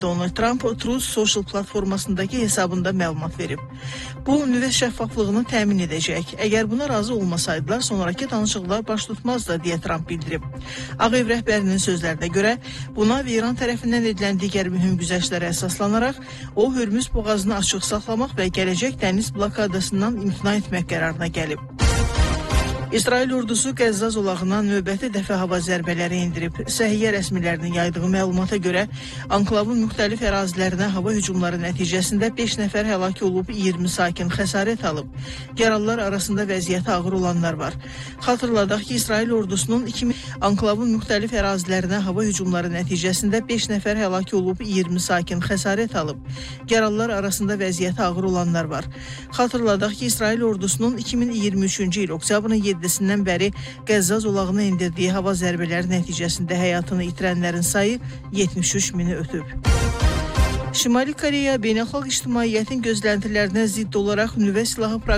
Donald Trump Truth Social platformasındakı hesabında məlumat verib. Bu, nüvə şəffaflığını təmin edəcək. Əgər buna razı olmasaydılar, sonraki danışıqlar baş tutmazdı, deyə Trump bildirib. Ağ Ev rəhbərinin sözlərinə görə, buna və İran tərəfindən edilən digər mühüm güzəştlərə əsaslanaraq, o, Hürmüz boğazını açıq saxlamaq və gələcək dəniz blokadasından imtina etmək qərarına gəlib. İsrail ordusu Qəzza zolağına növbəti dəfə hava zərbələri indirib. Səhiyyə rəsmilərinin yaydığı məlumata görə, anklavın müxtəlif ərazilərinə hava hücumları nəticəsində 5 nəfər həlak olub, 20 sakin xəsarət alıb. Yaralılar arasında vəziyyəti ağır olanlar var. Xatırladaq ki, İsrail ordusunun anklavın müxtəlif ərazilərinə hava hücumları nəticəsində 5 nəfər həlak olub, 20 sakin xəsarət alıb. Yaralılar arasında vəziyyəti ağır olanlar var. Xatırladaq ki, İsrail ordusunun 2023-cü il oktyabrın 7-sindən bəri Qəzza zolağına indirdiyi hava zərbələri nəticəsində həyatını itirənlərin sayı 73 mini ötüb. Şimali Koreya beynəlxalq ictimaiyyətin gözləntilərinə zidd olaraq nüvə silahı